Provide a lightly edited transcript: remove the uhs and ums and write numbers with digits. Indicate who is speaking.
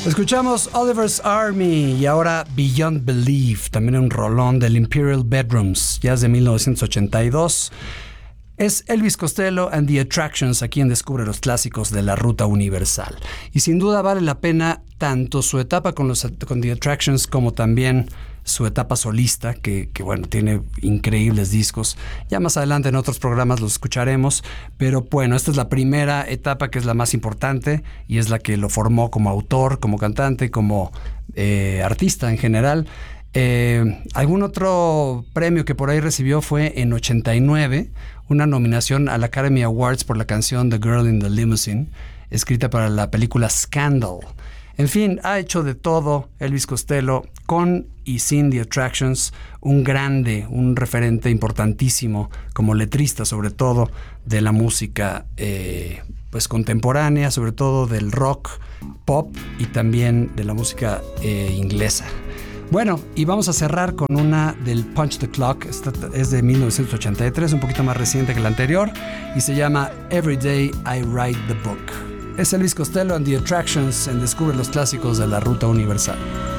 Speaker 1: Escuchamos Oliver's Army y ahora Beyond Belief, también un rolón del Imperial Bedrooms, ya es de 1982. Es Elvis Costello and the Attractions aquí en Descubre los Clásicos de la Ruta Universal. Y sin duda vale la pena tanto su etapa con The Attractions como también su etapa solista, que bueno, tiene increíbles discos. Ya más adelante en otros programas los escucharemos, pero bueno, esta es la primera etapa que es la más importante y es la que lo formó como autor, como cantante, como artista en general. Algún otro premio que por ahí recibió fue en 89, una nominación al Academy Awards por la canción The Girl in the Limousine, escrita para la película Scandal. En fin, ha hecho de todo Elvis Costello, con y sin The Attractions, un grande, un referente importantísimo como letrista, sobre todo de la música pues contemporánea, sobre todo del rock, pop y también de la música inglesa. Bueno, y vamos a cerrar con una del Punch the Clock. Esta es de 1983, un poquito más reciente que la anterior, y se llama Every Day I Write the Book. Es Elvis Costello and the Attractions en Descubre los Clásicos de la Ruta Universal.